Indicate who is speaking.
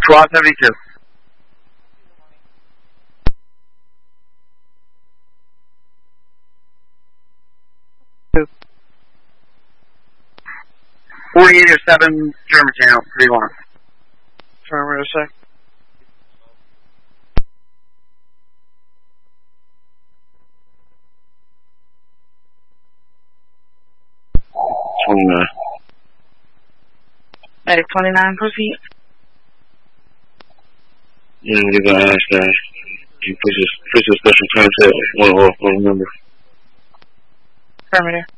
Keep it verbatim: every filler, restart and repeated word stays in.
Speaker 1: twelve seventy-two. forty-eight oh seven, German channel, three one.
Speaker 2: Affirmative, sir.
Speaker 1: twenty-nine.
Speaker 2: Medic twenty-nine, proceed.
Speaker 1: Yeah, what you gonna ask that? You push a, push a special contact one off one number.
Speaker 2: Affirmative.